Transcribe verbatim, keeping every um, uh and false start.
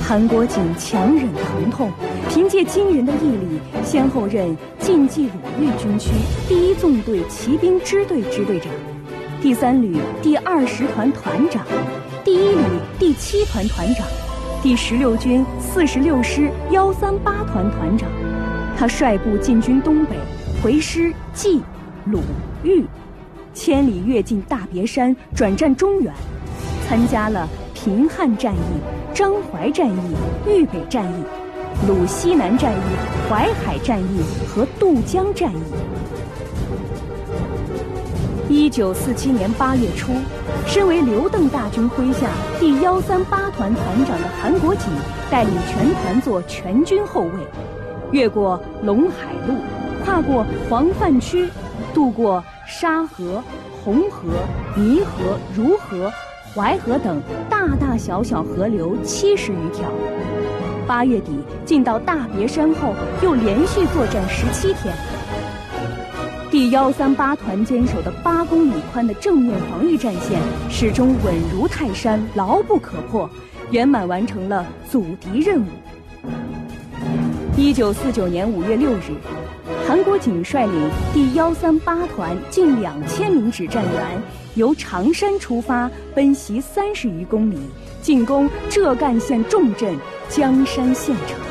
韩国瑾强忍疼痛，凭借惊人的毅力，先后任晋冀鲁豫军区第一纵队骑兵支队支队长、第三旅第二十团团长、第一旅第七团团长、第十六军四十六师幺三八团团长。他率部进军东北，回师冀、鲁、豫，千里跃进大别山，转战中原，参加了平汉战役、张淮战役、豫北战役、鲁西南战役、淮海战役和渡江战役。一九四七年八月初，身为刘邓大军麾下第幺三八团团长的韩国瑾，带领全团做全军后卫，越过陇海路，跨过黄泛区，渡过沙河、红河、泥河、如河、淮河等大大小小河流七十余条。八月底进到大别山后，又连续作战十七天。第幺三八团坚守的八公里宽的正面防御战线始终稳如泰山，牢不可破，圆满完成了阻敌任务。一九四九年五月六日，韩国瑾率领第幺三八团近两千名指战员，由常山出发，奔袭三十余公里，进攻浙赣县重镇江山县城。